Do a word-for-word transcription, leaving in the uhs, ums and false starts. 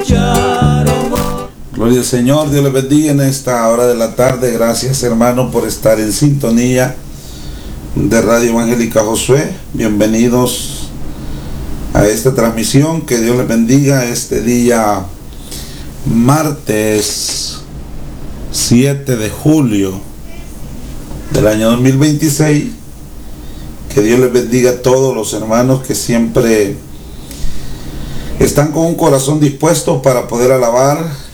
Gloria al Señor, Dios les bendiga en esta hora de la tarde. Gracias, hermano, por estar en sintonía de Radio Evangélica Josué. Bienvenidos a esta transmisión. Que Dios les bendiga este día martes siete de julio del año dos mil veintiséis. Que Dios les bendiga a todos los hermanos que siempre están con un corazón dispuesto para poder alabar